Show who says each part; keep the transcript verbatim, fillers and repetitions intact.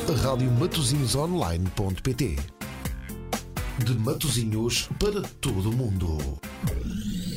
Speaker 1: rádio matosinhos online ponto pt. De Matosinhos para todo o mundo.